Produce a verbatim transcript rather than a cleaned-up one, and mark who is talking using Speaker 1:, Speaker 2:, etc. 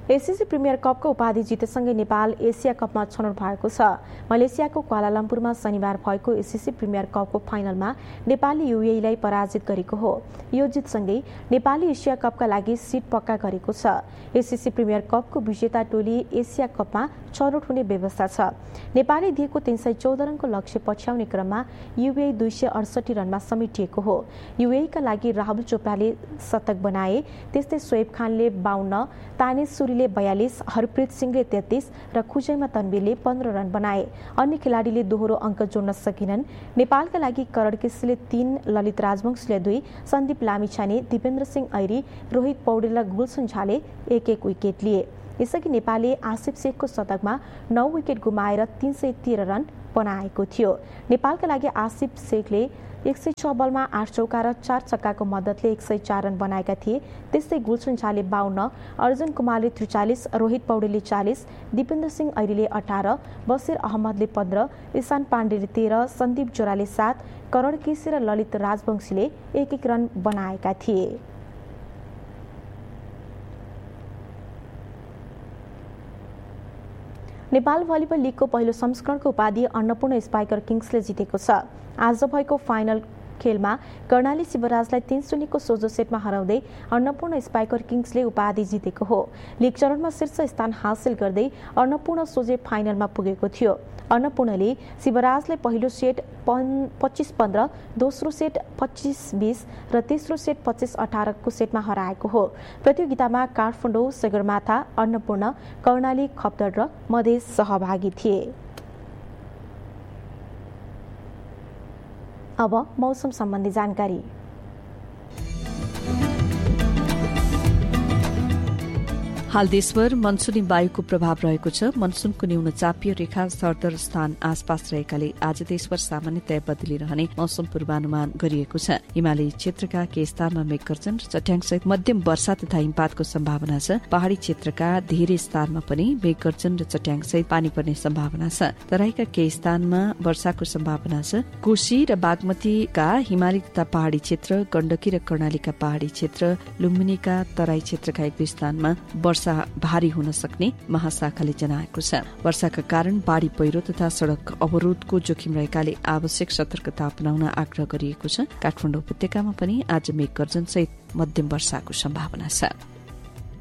Speaker 1: ACC premier कपको उपाधि जितेसँगै Nepal Asia कपमा छनौट भएको छ। मलेसियाको क्वालालम्पुरमा शनिबार भएको एसिसी प्रिमियर कपको फाइनलमा नेपालले युएईलाई पराजित गरेको हो। यो जितसँगै नेपालले एसिया कपका लागि सिट पक्का गरेको छ। एसिसी प्रिमियर कपको विजेता टोली एसिया कपमा छनौट हुने व्यवस्था छ। नेपालले दिएको तीन सय चौध रनको लक्ष्य पछ्याउने क्रममा युएई दुई सय अडसठी रनमा समेटिएको हो। युएईका लागि राहुल चोपडाले शतक बनाए, त्यस्तै सोएब खानले बाउन्न, तानेश्वरीले बयालिस, हरप्रीत सिंहले तेत्तीस र खुजैमा तन्वीरले पन्ध्र रन बनाए। अन्य खेलाडीले दोहोरो अङ्क जोड्न सकेनन्। नेपालका लागि करण केसीले तीन, ललित राजवंशीले दुई, सन्दीप लामिछाने, दिपेन्द्र सिंह ऐरी, रोहित पौडेल र गुलसन झाले एक एक विकेट लिए। यसअघि नेपालले आसिफ शेखको शतकमा नौ विकेट गुमाएर तीन सय तेह्र रन बनाएको थियो। नेपालका लागि आसिफ शेखले एक सय छ बलमा आठ चौका र चार छक्काको मद्दतले एक सय चार रन बनाएका थिए। त्यस्तै गुलसन झाले बाउन्न, अर्जुन कुमारले त्रिचालिस, रोहित पौडेलले चालिस, दिपेन्द्र सिंह ऐरीले अठार, बसिर अहमदले पन्ध्र, ईशान पाण्डेले तेह्र, सन्दीप जोराले सात, करण केसी र ललित राजवंशीले एक एक रन बनाएका थिए। नेपाल भलिबल लिगको पहिलो संस्करणको उपाधि अन्नपूर्ण स्पाइकर किङ्सले जितेको छ। आज भएको फाइनल खेलमा कर्णाली शिवराजलाई तीन शून्यको सोझो सेटमा हराउँदै अन्नपूर्ण स्पाइकर किङ्सले उपाधि जितेको हो। लिग चरणमा शीर्ष स्थान हासिल गर्दै अन्नपूर्ण सोझे फाइनलमा पुगेको थियो। अन्नपूर्णले शिवराजलाई पहिलो सेट पच्चिस पन्ध्र, दोस्रो सेट पच्चिस बीस र तेस्रो सेट पच्चिस अठारको सेटमा हराएको हो। प्रतियोगितामा काठमाडौँ, सगरमाथा, अन्नपूर्ण, कर्णाली, खप्तर र मधेस सहभागी थिए। अब मौसम सम्बन्धी जानकारी।
Speaker 2: हाल देशभर मनसुनी वायुको प्रभाव रहेको छ। मनसुनको न्यून चापीय रेखा सरदर स्थान आसपास रहेकाले आज देशभर सामान्यतया बदली रहने मौसम पूर्वानुमान गरिएको छ। हिमाली क्षेत्रका केही स्थानमा मेघगर्जन र चट्याङसहित मध्यम वर्षा तथा हिमपातको सम्भावना छ। पहाड़ी क्षेत्रका धेरै स्थानमा पनि मेघगर्जन र चट्याङसहित पानी पर्ने सम्भावना छ। तराईका केही स्थानमा वर्षाको सम्भावना छ। कोशी र बागमतीका हिमाली तथा पहाड़ी क्षेत्र, गण्डकी र कर्णालीका पहाड़ी क्षेत्र, लुम्बिनीका तराई क्षेत्रका एक दुई स्थानमा वर्षा भारी हुन सक्ने महाशाखाले जनाएको छ। वर्षाका कारण बाढ़ी पहिरो तथा सड़क अवरोधको जोखिम रहेकाले आवश्यक सतर्कता अपनाउन आग्रह गरिएको छ। काठमाडौँ उपत्यकामा पनि आज मेघगर्जन सहित मध्यम वर्षाको सम्भावना छ।